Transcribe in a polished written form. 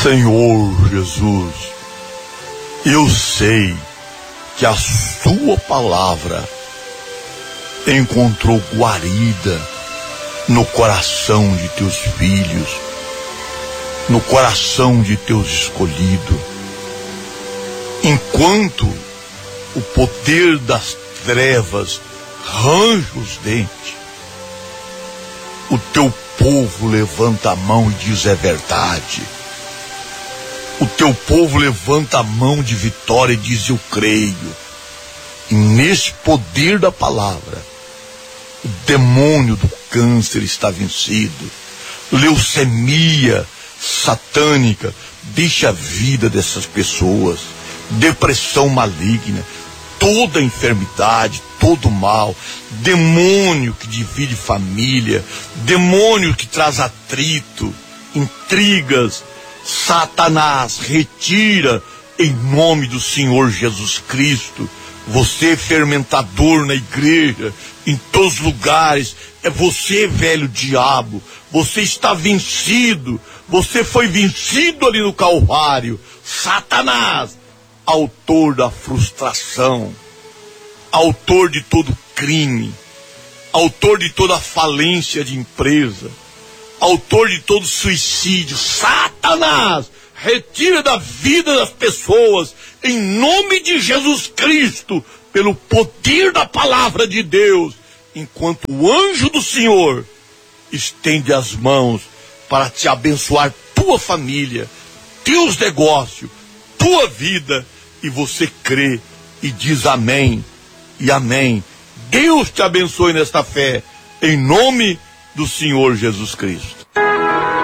Senhor Jesus, eu sei que a sua palavra encontrou guarida no coração de teus filhos, no coração de teus escolhidos. Enquanto o poder das trevas range os dentes, o teu povo levanta a mão e diz: é verdade. O teu povo levanta a mão de vitória e diz: eu creio. E nesse poder da palavra, o demônio do câncer está vencido. Leucemia satânica deixa a vida dessas pessoas. Depressão maligna, toda enfermidade, todo mal, demônio que divide família, demônio que traz atrito, intrigas, Satanás, retira em nome do Senhor Jesus Cristo. Você fermentador na igreja, em todos os lugares, é você, velho diabo. Você está vencido. Você foi vencido ali no Calvário. Satanás, autor da frustração, autor de todo crime, autor de toda falência de empresa, autor de todo suicídio. Satanás, retira da vida das pessoas, em nome de Jesus Cristo, pelo poder da palavra de Deus, enquanto o anjo do Senhor estende as mãos para te abençoar, tua família, teus negócios, tua vida, e você crê e diz amém e amém. Deus te abençoe nesta fé, em nome do Senhor Jesus Cristo.